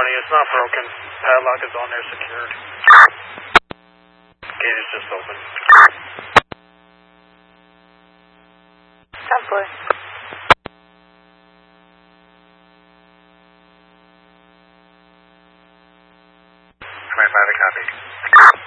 it's not broken. Padlock is on there secured. Gate is just open. 10-4. 25 to copy.